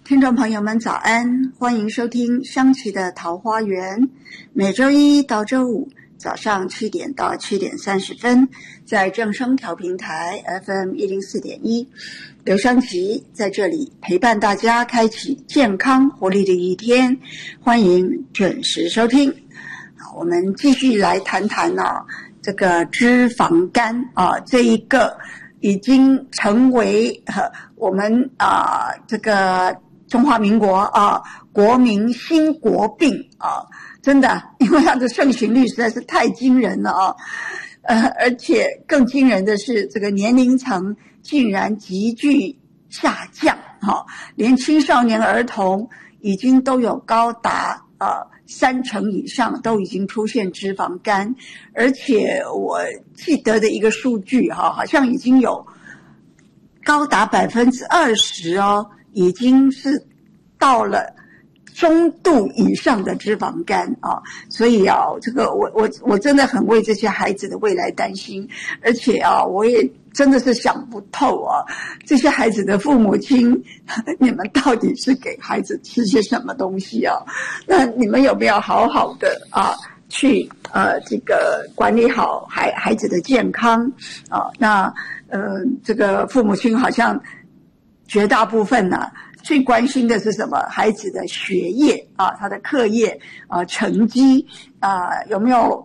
听众朋友们早安，欢迎收听香琪的桃花源，每周一到周五早上7点到7点30分，在正声调频台 FM 104.1，刘香琪在这里陪伴大家，开启健康活力的一天，欢迎准时收听。我们继续来谈谈这个脂肪肝这一个已经成为我们这个中华民国国民新国病真的，因为它的盛行率实在是太惊人了而且更惊人的是，这个年龄层竟然急剧下降连青少年儿童已经都有高达30%以上都已经出现脂肪肝，而且我记得的一个数据好像已经有高达20%已经是到了中度以上的脂肪肝所以这个我真的很为这些孩子的未来担心，而且我也真的是想不透这些孩子的父母亲，你们到底是给孩子吃些什么东西那你们有没有好好的去这个管理好孩子的健康那这个父母亲好像绝大部分最关心的是什么？孩子的学业他的课业成绩有没有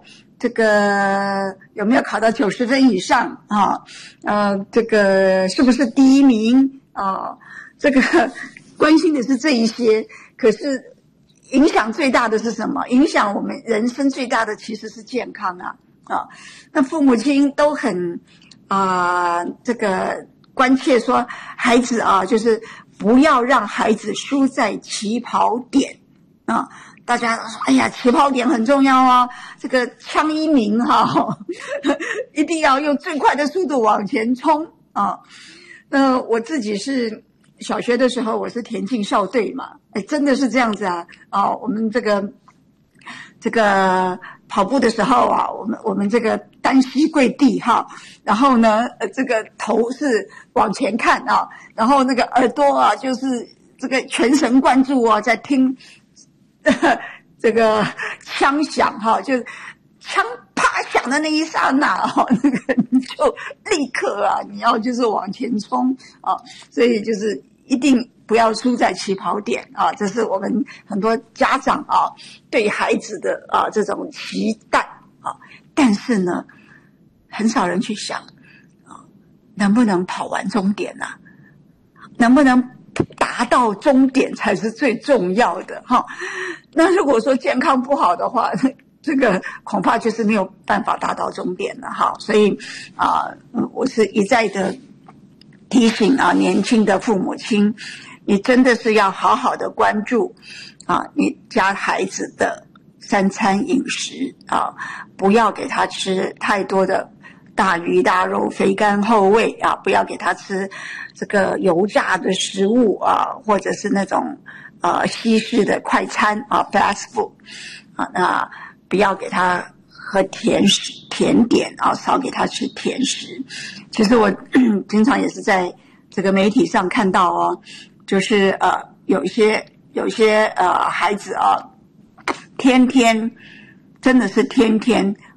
考到90分以上这个是不是第一名这个关心的是这一些，可是影响最大的是什么？影响我们人生最大的其实是健康那父母亲都很这个关切说孩子就是不要让孩子输在起跑点大家说哎呀起跑点很重要这个枪一鸣一定要用最快的速度往前冲我自己是小学的时候我是田径校队嘛真的是这样子我们这个跑步的时候我们这个单膝跪地然后呢这个头是往前看然后那个耳朵就是这个全神贯注在听这个枪响就是枪啪响的那一刹那那个你就立刻你要就是往前冲所以就是一定不要输在起跑点这是我们很多家长对孩子的这种期待但是呢很少人去想能不能跑完终点能不能达到终点才是最重要的那如果说健康不好的话这个恐怕就是没有办法达到终点了所以我是一再的提醒年轻的父母亲，你真的是要好好的关注你家孩子的3餐饮食不要给他吃太多的大鱼大肉肥甘厚味不要给他吃这个油炸的食物或者是那种西式的快餐fast food那不要给他喝甜点少给他吃甜食。其实我经常也是在这个媒体上看到就是有一些孩子天天真的是天天